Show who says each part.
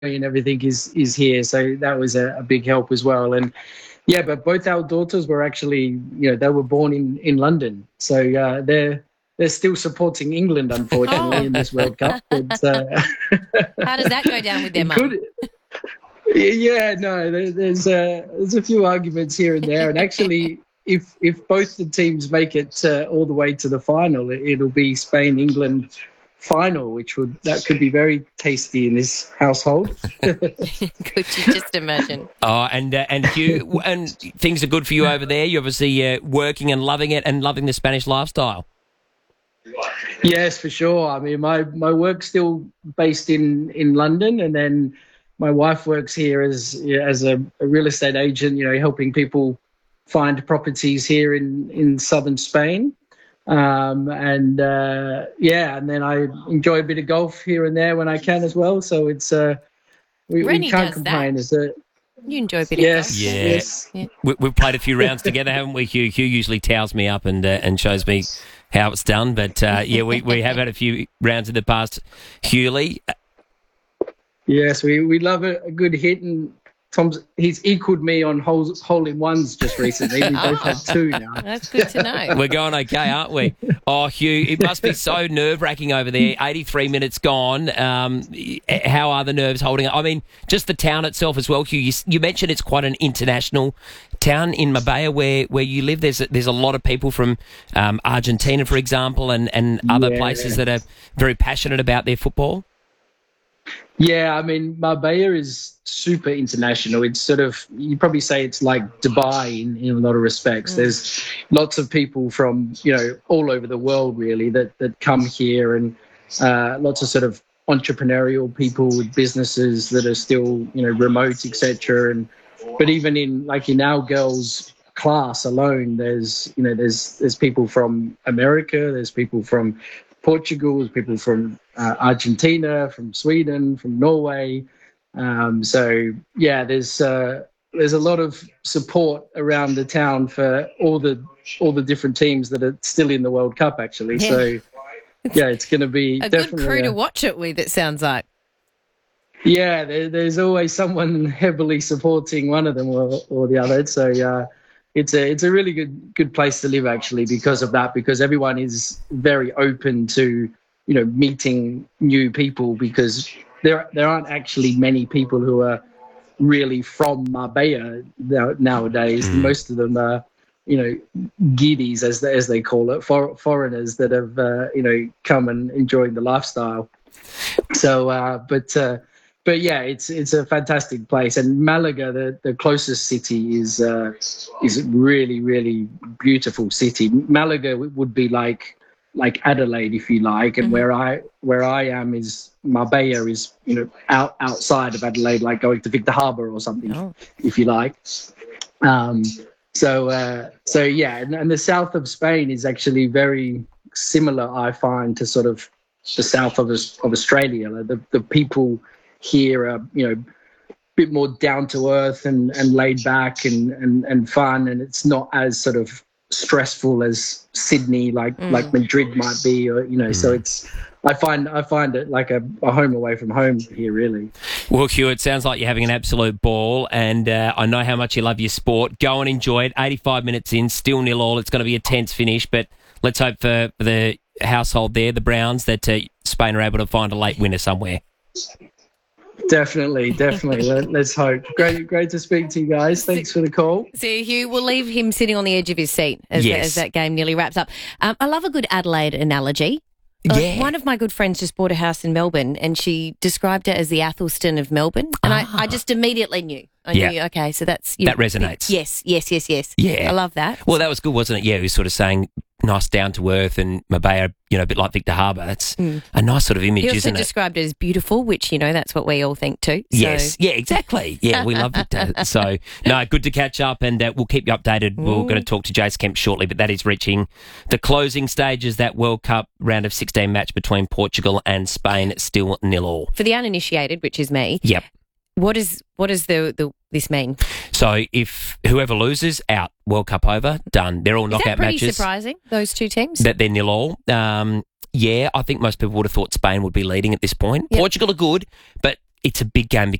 Speaker 1: and everything is here. So that was a big help as well. And yeah, but both our daughters were actually, they were born in London. So they're still supporting England, unfortunately, in this World Cup. But,
Speaker 2: how does that go down with their mum?
Speaker 1: Yeah, no, there's a few arguments here and there. And actually, if both the teams make it all the way to the final, it'll be Spain-England final, that could be very tasty in this household.
Speaker 2: Could you just imagine?
Speaker 3: Oh, and Hugh, and things are good for you over there. You're obviously working and loving it and loving the Spanish lifestyle.
Speaker 1: Yes, for sure. I mean, my work's still based in London, and then my wife works here as a real estate agent, helping people find properties here in southern Spain. And then I enjoy a bit of golf here and there when I can as well. So it's we can't complain.
Speaker 2: You enjoy a bit of golf.
Speaker 1: Yes.
Speaker 3: Yeah. We've played a few rounds together, haven't we, Hugh? Hugh usually towels me up and shows me how it's done. But we have had a few rounds in the past, Hughley.
Speaker 1: Yes, we love a good hit, and he's equaled me on hole-in-ones just recently. We both had 2 now.
Speaker 2: That's good to know.
Speaker 3: We're going okay, aren't we? Oh, Hugh, it must be so nerve-wracking over there. 83 minutes gone. How are the nerves holding up? I mean, just the town itself as well, Hugh. You mentioned it's quite an international town in Marbella where you live. There's a lot of people from Argentina, for example, and other places that are very passionate about their football.
Speaker 1: Yeah, I mean, Marbella is super international. It's sort of, you probably say it's like Dubai in a lot of respects. There's lots of people from, all over the world, really, that come here, and lots of sort of entrepreneurial people with businesses that are still, remote, etc. But even in our girls' class alone, there's people from America, there's people from Portugal, there's people from Argentina, from Sweden, from Norway. There's a lot of support around the town for all the different teams that are still in the World Cup, actually. Yeah. So it's going to be
Speaker 2: a
Speaker 1: definitely
Speaker 2: good crew to watch it with. It sounds like.
Speaker 1: Yeah, there's always someone heavily supporting one of them or the other. So it's a really good place to live, actually, because of that. Because everyone is very open to meeting new people, because there aren't actually many people who are really from Marbella nowadays. Most of them are guiris, as they call it, foreigners that have come and enjoyed the lifestyle. So but yeah, it's a fantastic place. And Malaga, the closest city, is a really, really beautiful city. Malaga would be like Adelaide, if you like, and where I am is Marbella is outside of Adelaide, like going to Victor Harbour or something, if you like. And the south of Spain is actually very similar, I find, to sort of the south of Australia. The people here are a bit more down to earth and laid back and fun, and it's not as sort of stressful as Sydney, like Madrid might be, or So I find it like a home away from home here, really.
Speaker 3: Well, Hugh, it sounds like you're having an absolute ball, and I know how much you love your sport. Go and enjoy it. 85 minutes in, still 0-0. It's going to be a tense finish, but let's hope for the household there, the Browns, that Spain are able to find a late winner somewhere.
Speaker 1: Definitely. Let's hope. Great to speak to you guys. Thanks for the call.
Speaker 2: So, Hugh, we'll leave him sitting on the edge of his seat as that game nearly wraps up. I love a good Adelaide analogy. One of my good friends just bought a house in Melbourne, and she described it as the Athelston of Melbourne, and I just immediately knew. I knew, okay, so that
Speaker 3: resonates.
Speaker 2: Yes.
Speaker 3: Yeah.
Speaker 2: I love that.
Speaker 3: Well, that was good, wasn't it? Yeah, he was sort of saying nice down to earth, and Marbella, a bit like Victor Harbour. That's a nice sort of image, isn't it?
Speaker 2: He also described it as beautiful, which, that's what we all think too. So.
Speaker 3: Yes, yeah, exactly. Yeah, we love Victor. So, no, good to catch up, and we'll keep you updated. We're going to talk to Jace Kemp shortly, but that is reaching the closing stages, that World Cup round of 16 match between Portugal and Spain, still 0-0.
Speaker 2: For the uninitiated, which is me.
Speaker 3: Yep.
Speaker 2: What does this mean?
Speaker 3: So if whoever loses, out. World Cup over, done. They're all knockout matches.
Speaker 2: Is that pretty surprising, those two teams?
Speaker 3: That they're 0-0. I think most people would have thought Spain would be leading at this point. Yep. Portugal are good, but it's a big game